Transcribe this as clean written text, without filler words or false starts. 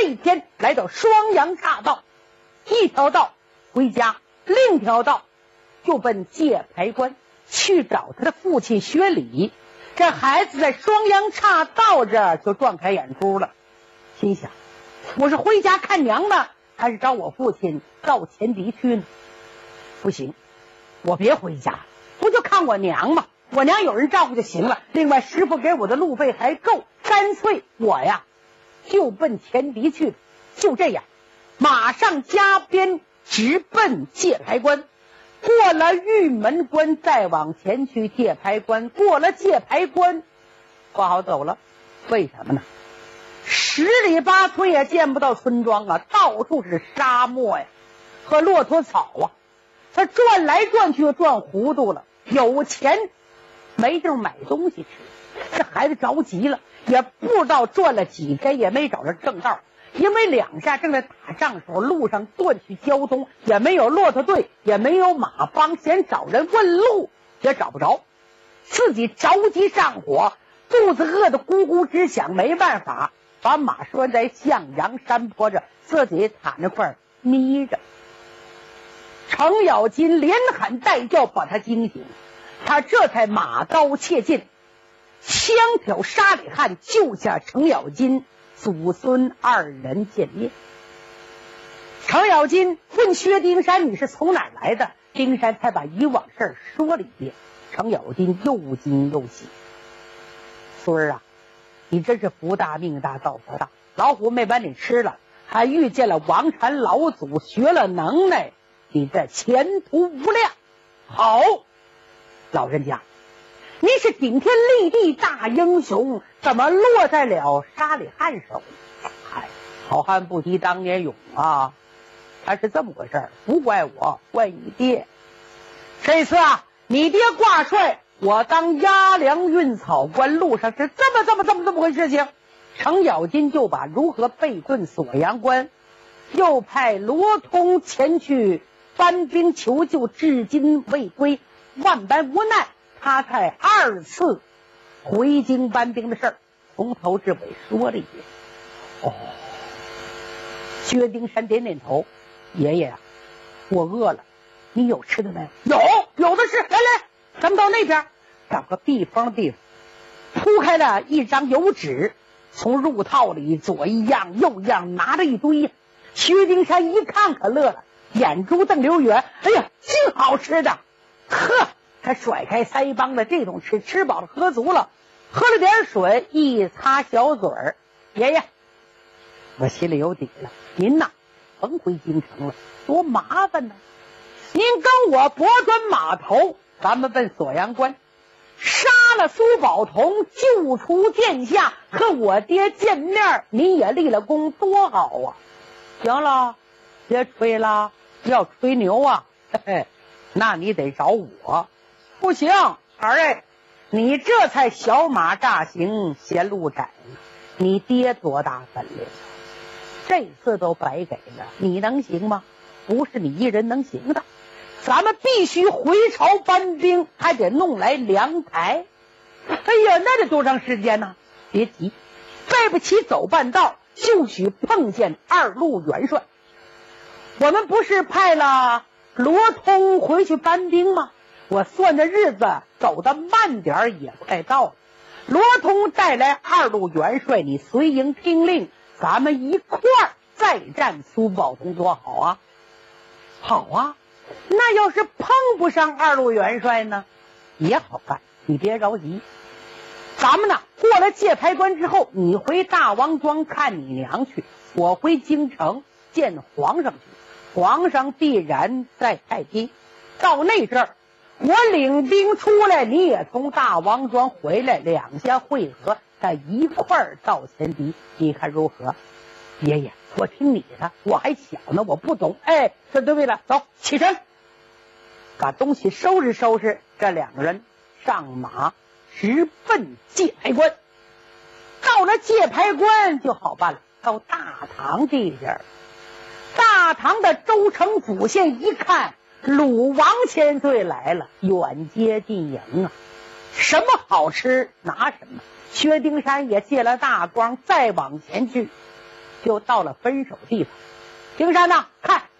这一天来到双阳岔道，一条道回家，另一条道就奔界牌关去找他的父亲薛礼。这孩子在双阳岔道这儿就撞开眼珠了，心想：我是回家看娘呢，还是找我父亲到前敌去呢？不行，我别回家，不就看我娘吗？我娘有人照顾就行了。另外师傅给我的路费还够，干脆我呀就奔前敌去了。就这样，马上加鞭直奔界牌关。过了玉门关，再往前去界牌关。过了界牌关，不好走了。为什么呢？10里8村也见不到村庄啊，到处是沙漠呀和骆驼草啊。他转来转去转糊涂了，有钱没地儿买东西吃。这孩子着急了，也不知道转了几天也没找着正道。因为两下正在打仗的时候，路上断续交通，也没有骆驼队，也没有马帮，嫌找人问路也找不着，自己着急上火，肚子饿得咕咕直响，没办法，把马拴在向阳山坡这，自己躺着块眯着。程咬金连喊带叫把他惊醒，他这才马高切进，枪挑沙里汉救下程咬金，祖孙2人见面。程咬金问薛丁山：“你是从哪儿来的？”丁山才把以往事说了一遍。程咬金又惊又喜：“孙儿啊，你真是福大命大造福大，老虎没把你吃了，还遇见了王禅老祖，学了能耐，你这前途无量。好，老人家，你是顶天立地大英雄，怎么落在了沙里汉手？嗨，好汉不提当年勇啊！他是这么回事，不怪我，怪你爹。这次啊，你爹挂帅，我当押粮运草官，路上是这么回事情。程咬金就把如何背遁锁阳关，又派罗通前去搬兵求救，至今未归，万般无奈，他才2次回京搬兵的事儿，从头至尾说了一遍。哦，薛丁山点点头：“爷爷啊，我饿了，你有吃的没？”“有的是。来，咱们到那边找个避风的地方。”铺开了一张油纸，从入套里左一样右一样拿了一堆。薛丁山一看可乐了，眼珠瞪溜圆：“哎呀，净好吃的！”呵，他甩开腮帮子，这种吃饱了喝足了，喝了点水，一擦小嘴儿：“爷爷，我心里有底了，您呐甭回京城了，多麻烦呢。您跟我泊转码头，咱们奔锁阳关，杀了苏宝同，救出天下，和我爹见面，您也立了功，多好啊！”“行了，别吹了，要吹牛啊，嘿嘿，那你得找我。”“不行，儿哎，你这才小马乍行，嫌路窄呢。你爹多大本领，这次都白给了，你能行吗？不是你一人能行的，咱们必须回朝搬兵，还得弄来粮台。哎呀，那得多长时间呢？别急，背不起走半道，就许碰见2路元帅。我们不是派了罗通回去搬兵吗？我算着日子，走得慢点也快到了。罗通带来2路元帅，你随营听令，咱们一块儿再战苏宝同，多好啊！”“好啊，那要是碰不上2路元帅呢？”“也好办，你别着急。咱们呢，过了界牌关之后，你回大王庄看你娘去，我回京城见皇上去。皇上必然在太平，到那阵儿，我领兵出来，你也从大王庄回来，两下会合，再一块儿到前敌，你看如何？”“爷爷，我听你的，我还小呢，我不懂。”“哎，这对了，走，起身，把东西收拾收拾。”这2个人上马，直奔界牌关。到了界牌关就好办了，到大唐这边，大唐的州城府县一看，鲁王千岁来了，远接近迎啊！什么好吃拿什么。薛丁山也借了大光，再往前去， 就到了分手地方。青山呐，看